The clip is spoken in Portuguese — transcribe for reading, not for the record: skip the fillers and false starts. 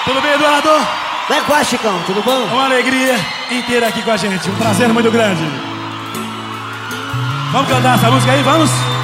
Tudo bem, Eduardo? Como é que vai, Chicão? Tudo bom? Uma alegria inteira aqui com a gente. Um prazer muito grande. Vamos cantar essa música aí? Vamos?